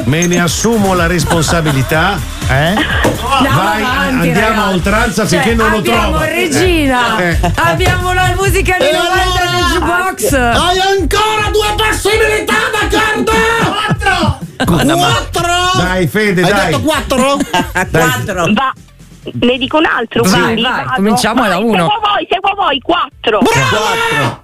me ne assumo la responsabilità. Vai, avanti, andiamo a oltranza finché non lo trovo. Abbiamo Regina, abbiamo la musica di 90 del jukebox. Hai ancora 2 possibilità, d'accordo? 4. Dai, Fede, Hai dai. detto 4? 4. Va. Ne dico un altro, Vai, quindi vai, vado. cominciamo da 1. Seguo voi, 4. Bravo!